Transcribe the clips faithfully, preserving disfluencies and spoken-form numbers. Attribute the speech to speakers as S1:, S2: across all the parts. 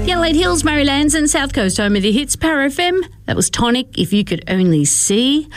S1: Adelaide Hills, Marylands and South Coast, home of the hits, Power F M. That was Tonic, If You Could Only See.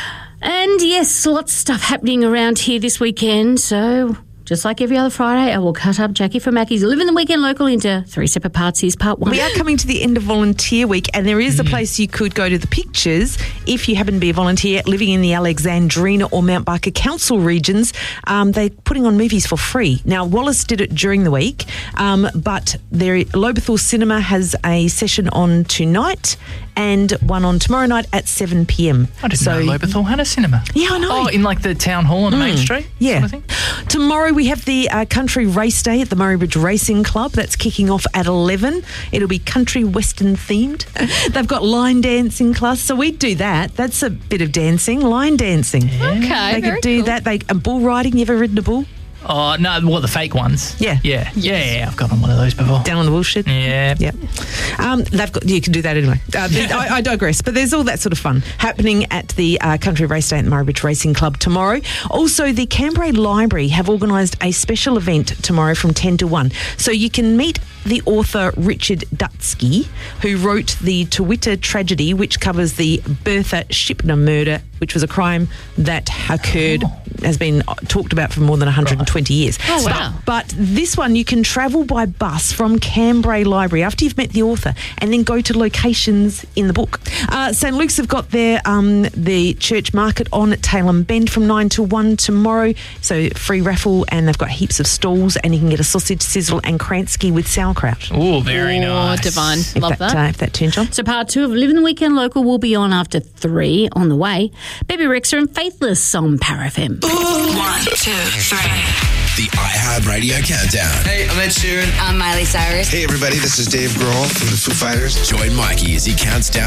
S1: And yes, lots of stuff happening around here this weekend, so just like every other Friday, I will cut up Jackie from Mackie's Living the Weekend Local into three separate parts. Here's part one.
S2: We are coming to the end of Volunteer Week, and there is a place you could go to the pictures if you happen to be a volunteer living in the Alexandrina or Mount Barker Council regions. Um, they're putting on movies for free. Now, Wallace did it during the week, um, but there, Lobethal Cinema has a session on tonight and one on tomorrow night at seven p.m.
S3: I didn't
S2: so,
S3: know Lobethal had a cinema.
S2: Yeah, I know.
S3: Oh, in like the town hall on the
S2: Mm,
S3: main street?
S2: Yeah.
S3: Sort of thing?
S2: Tomorrow we have the uh, Country Race Day at the Murray Bridge Racing Club. That's kicking off at eleven. It'll be country western themed. They've got line dancing class, so we do that. That's a bit of dancing, line dancing.
S3: Yeah.
S1: Okay,
S2: They
S1: very
S2: could do
S1: cool.
S2: that. They and bull riding. You ever ridden a bull?
S3: Oh, no, what, the fake ones?
S2: Yeah.
S3: Yeah. Yeah, yeah, I've got on one of those before.
S2: Down on the bullshit.
S3: Yeah.
S2: Yep. Um, they've got. You can do that anyway. Uh, the- I, I digress. But there's all that sort of fun happening at the uh, Country Race Day at the Murray Bridge Racing Club tomorrow. Also, the Canberra Library have organised a special event tomorrow from ten to one. So you can meet the author Richard Dutsky, who wrote the Twitter tragedy, which covers the Bertha Shipner murder, which was a crime that occurred,
S3: Oh.
S2: has been talked about for more than one hundred twenty years.
S1: Oh, wow.
S2: But, but this one, you can travel by bus from Canberra Library after you've met the author and then go to locations in the book. Uh, St Luke's have got their um, the church market on at Tailem Bend from nine to one tomorrow. So free raffle, and they've got heaps of stalls, and you can get a sausage sizzle and Kransky with sauerkraut.
S3: Oh, very
S1: Oh,
S3: nice.
S1: divine.
S2: If
S1: Love
S2: that,
S1: that.
S2: Uh, if that turns on.
S1: So part two of Living the Weekend Local will be on after three on the way. Baby Rexha and Faithless on Power F M.
S4: One, two, three.
S5: The iHeartRadio Countdown.
S6: Hey, I'm Ed Sheeran.
S4: I'm Miley Cyrus.
S5: Hey, everybody, this is Dave Grohl from the Foo Fighters. Join Mikey as he counts down